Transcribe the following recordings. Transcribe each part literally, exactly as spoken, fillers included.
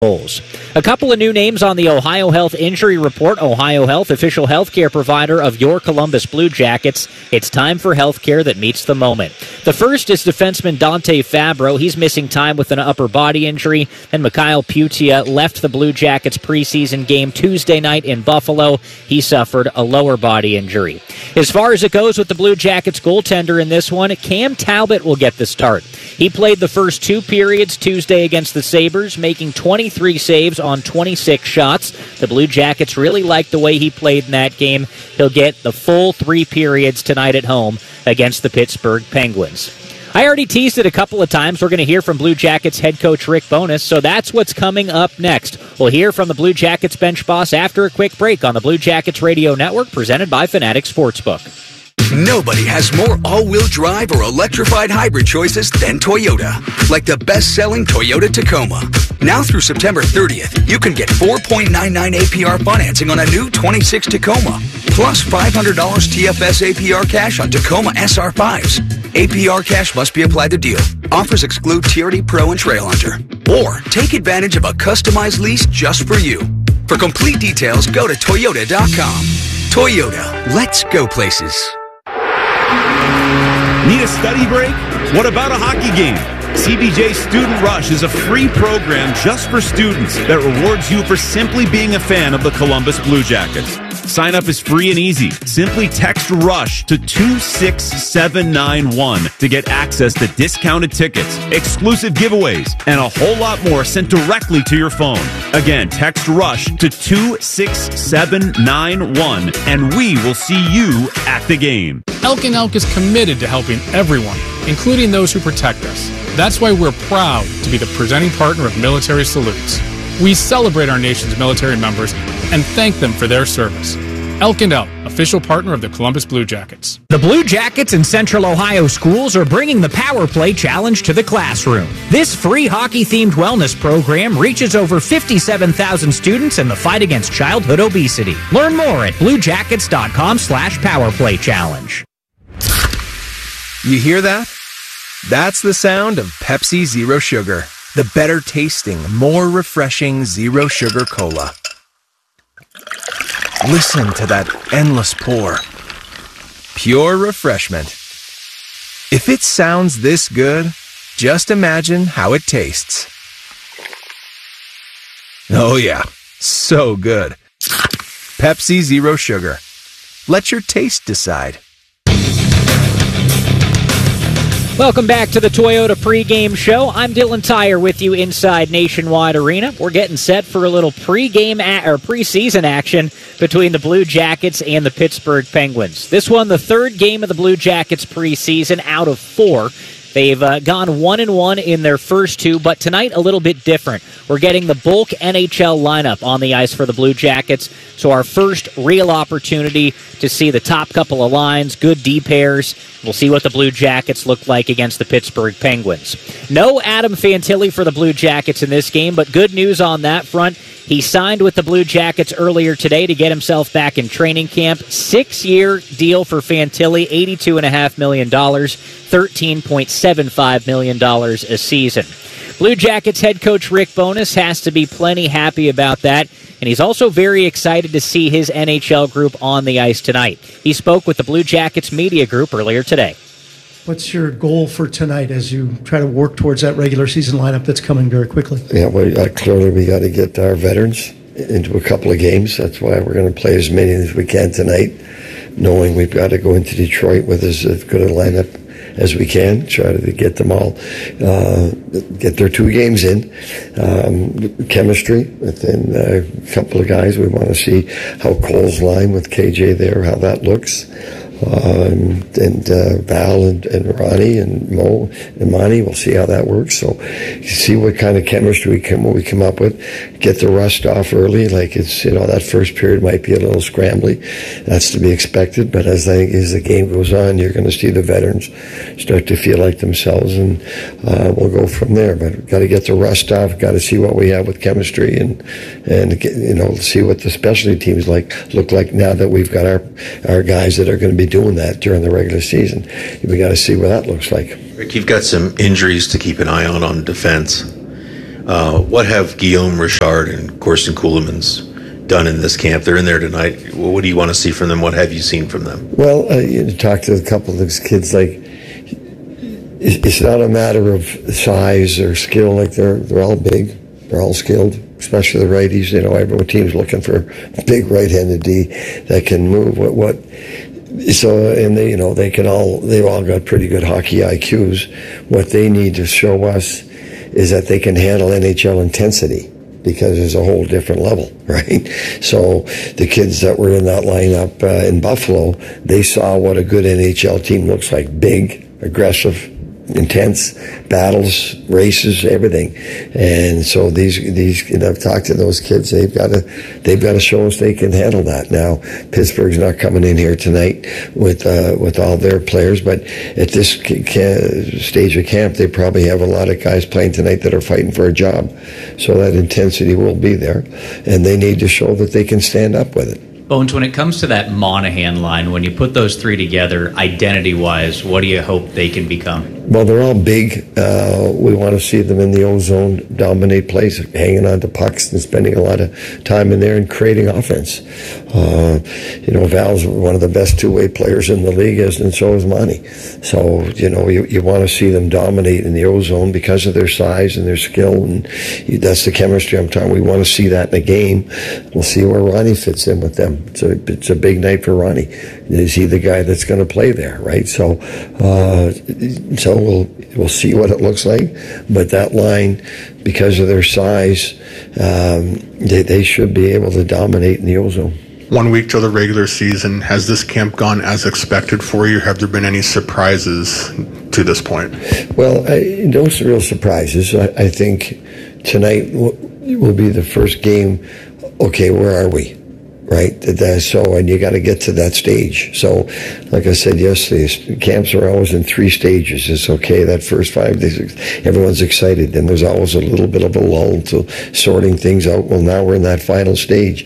goals. A couple of new names on the Ohio Health Injury Report. Ohio Health, official healthcare provider of your Columbus Blue Jackets. It's time for healthcare that meets the moment. The first is defenseman Dante Fabro. He's missing time with an upper body injury. And Mikhail Putia left the Blue Jackets preseason game Tuesday night in Buffalo. He suffered a lower body injury. As far as it goes with the Blue Jackets goaltender in this one, Cam Talbot will get the start. He played the first two periods Tuesday against the Sabres, making twenty-three saves on twenty-six shots. The Blue Jackets really liked the way he played in that game. He'll get the full three periods tonight at home against the Pittsburgh Penguins. I already teased it a couple of times. We're going to hear from Blue Jackets head coach Rick Bowness, so that's what's coming up next. We'll hear from the Blue Jackets bench boss after a quick break on the Blue Jackets Radio Network, presented by Fanatics Sportsbook. Nobody has more all-wheel drive or electrified hybrid choices than Toyota. Like the best-selling Toyota Tacoma. Now through September thirtieth, you can get four point nine nine A P R financing on a new twenty-six Tacoma. Plus five hundred dollars T F S A P R cash on Tacoma S R fives. A P R cash must be applied to deal. Offers exclude T R D Pro and Trail Hunter. Or take advantage of a customized lease just for you. For complete details, go to Toyota dot com. Toyota, let's go places. Need a study break? What about a hockey game? C B J Student Rush is a free program just for students that rewards you for simply being a fan of the Columbus Blue Jackets. Sign up is free and easy. Simply text RUSH to two six seven nine one to get access to discounted tickets, exclusive giveaways, and a whole lot more sent directly to your phone. Again, text RUSH to two six seven nine one, and we will see you at the game. Elk and Elk is committed to helping everyone, including those who protect us. That's why we're proud to be the presenting partner of Military Salutes. We celebrate our nation's military members and thank them for their service. Elk and Elk, official partner of the Columbus Blue Jackets. The Blue Jackets in Central Ohio schools are bringing the Power Play Challenge to the classroom. This free hockey-themed wellness program reaches over fifty-seven thousand students in the fight against childhood obesity. Learn more at blue jackets dot com slash power play challenge. You hear that? That's the sound of Pepsi Zero Sugar, the better tasting, more refreshing Zero Sugar Cola. Listen to that endless pour. Pure refreshment. If it sounds this good, just imagine how it tastes. Oh yeah, so good. Pepsi Zero Sugar. Let your taste decide. Welcome back to the Toyota pregame show. I'm Dylan Tyre with you inside Nationwide Arena. We're getting set for a little pregame a- or preseason action between the Blue Jackets and the Pittsburgh Penguins. This one, the third game of the Blue Jackets preseason out of four. They've uh, gone one and one in their first two, but tonight a little bit different. We're getting the bulk N H L lineup on the ice for the Blue Jackets, so our first real opportunity to see the top couple of lines, good D pairs. We'll see what the Blue Jackets look like against the Pittsburgh Penguins. No Adam Fantilli for the Blue Jackets in this game, but good news on that front. He signed with the Blue Jackets earlier today to get himself back in training camp. Six-year deal for Fantilli, eighty-two point five million dollars, thirteen point seven five million dollars a season. Blue Jackets head coach Rick Bowness has to be plenty happy about that, and he's also very excited to see his N H L group on the ice tonight. He spoke with the Blue Jackets media group earlier today. What's your goal for tonight as you try to work towards that regular season lineup that's coming very quickly? Yeah, well, uh, clearly we got to get our veterans into a couple of games. That's why we're going to play as many as we can tonight, knowing we've got to go into Detroit with as good a lineup as we can, try to get them all, uh, get their two games in. Um, chemistry within a couple of guys. We want to see how Cole's line with K J there, how that looks. Um, and uh, Val and, and Ronnie and Mo and Monty, we'll see how that works. So see what kind of chemistry we come, what we come up with. Get the rust off early. Like it's, you know, that first period might be a little scrambly. That's to be expected. But as I think as the game goes on, you're going to see the veterans start to feel like themselves, and uh, we'll go from there. But we've got to get the rust off. Got to see what we have with chemistry, and and get, you know, see what the specialty teams like look like now that we've got our our guys that are going to be doing that during the regular season. We got to see what that looks like. Rick, you've got some injuries to keep an eye on on defense. Uh, what have Guillaume Richard and Corsten Ceulemans done in this camp? They're in there tonight. What do you want to see from them? What have you seen from them? Well, uh, you talk to a couple of those kids, like, it's not a matter of size or skill. Like, they're they're all big, they're all skilled, especially the righties. You know, every team's looking for a big right-handed D that can move. What what? So, and they, you know, they can all they've all got pretty good hockey I Qs. What they need to show us is that they can handle N H L intensity, because there's a whole different level, right? So the kids that were in that lineup uh, in Buffalo, they saw what a good N H L team looks like: big, aggressive, intense battles, races, everything. And so these these you know, I've talked to those kids. They've got to they've got to show us they can handle that. Now Pittsburgh's not coming in here tonight with uh, with all their players, but at this ca- stage of camp, they probably have a lot of guys playing tonight that are fighting for a job. So that intensity will be there, and they need to show that they can stand up with it. Bones, when it comes to that Monahan line, when you put those three together, identity-wise, what do you hope they can become? Well, they're all big. Uh, we want to see them in the O-zone, dominate plays, hanging on to pucks and spending a lot of time in there and creating offense. Uh, you know, Val's one of the best two-way players in the league, and so is Monty. So, you know, you, you want to see them dominate in the O-zone because of their size and their skill, and that's the chemistry I'm talking. We want to see that in a game. We'll see where Ronnie fits in with them. It's a, it's a big night for Ronnie. Is he the guy that's going to play there, right? So, uh, so we'll we'll see what it looks like. But that line, because of their size, um, they they should be able to dominate in the O-zone. One week till the regular season, has this camp gone as expected for you? Have there been any surprises to this point? Well, I, no real surprises. I, I think tonight w- will be the first game. Okay, where are we? Right, so and you got to get to that stage. So, like I said yesterday, camps are always in three stages. It's okay that first five days, everyone's excited, and there's always a little bit of a lull to sorting things out. Well, now we're in that final stage,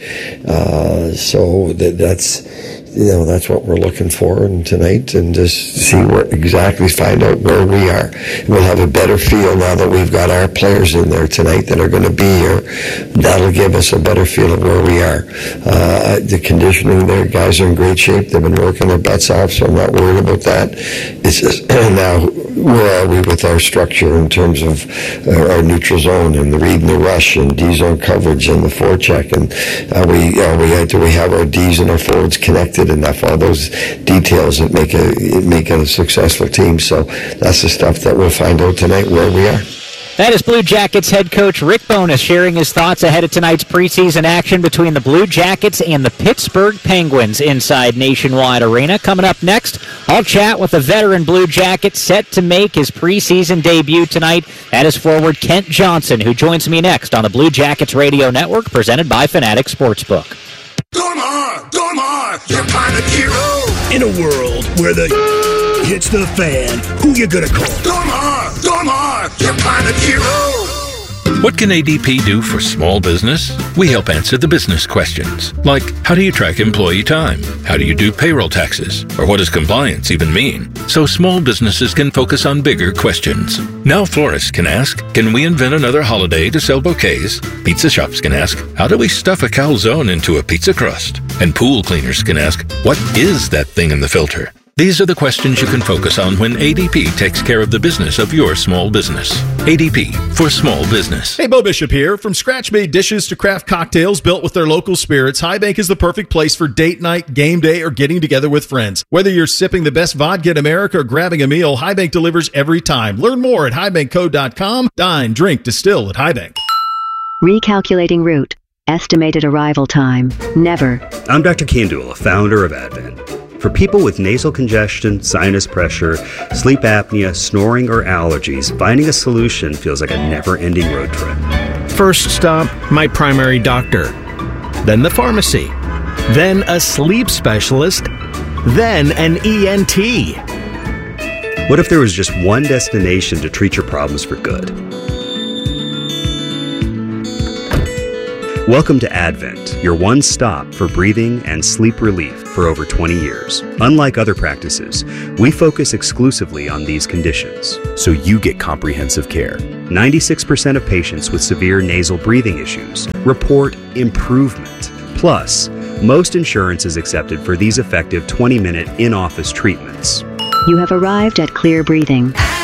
uh, so that, that's you know that's what we're looking for and tonight, and just see where exactly find out where we are. We'll have a better feel now that we've got our players in there tonight that are going to be here. That'll give us a better feel of where we are. Uh, the conditioning there, guys are in great shape. They've been working their butts off, so I'm not worried about that. It's just, now, where are we with our structure in terms of uh, our neutral zone and the read and the rush and D-zone coverage and the forecheck, and are we, are we, do we have our Ds and our forwards connected enough? All those details that make a make a successful team. So that's the stuff that we'll find out tonight where we are. That is Blue Jackets head coach Rick Bowness sharing his thoughts ahead of tonight's preseason action between the Blue Jackets and the Pittsburgh Penguins inside Nationwide Arena. Coming up next, I'll chat with a veteran Blue Jacket set to make his preseason debut tonight. That is forward Kent Johnson, who joins me next on the Blue Jackets Radio Network, presented by Fanatic Sportsbook. Dormar! Dormar! Your kind of hero! In a world where the hits the fan, who you gonna call? Dormar! Dormar! Your kind of hero! What can A D P do for small business? We help answer the business questions, like how do you track employee time? How do you do payroll taxes? Or what does compliance even mean? So small businesses can focus on bigger questions. Now florists can ask, can we invent another holiday to sell bouquets? Pizza shops can ask, how do we stuff a calzone into a pizza crust? And pool cleaners can ask, what is that thing in the filter? These are the questions you can focus on when A D P takes care of the business of your small business. A D P, for small business. Hey, Bo Bishop here. From scratch-made dishes to craft cocktails built with their local spirits, High Bank is the perfect place for date night, game day, or getting together with friends. Whether you're sipping the best vodka in America or grabbing a meal, High Bank delivers every time. Learn more at high bank co dot com. Dine, drink, distill at High Bank. Recalculating route. Estimated arrival time. Never. I'm Doctor Kandula, founder of Advent. For people with nasal congestion, sinus pressure, sleep apnea, snoring, or allergies, finding a solution feels like a never-ending road trip. First stop, my primary doctor. Then the pharmacy. Then a sleep specialist. Then an E N T. What if there was just one destination to treat your problems for good? Welcome to Advent, your one stop for breathing and sleep relief for over twenty years. Unlike other practices, we focus exclusively on these conditions. So you get comprehensive care. ninety-six percent of patients with severe nasal breathing issues report improvement. Plus, most insurance is accepted for these effective twenty-minute in-office treatments. You have arrived at Clear Breathing.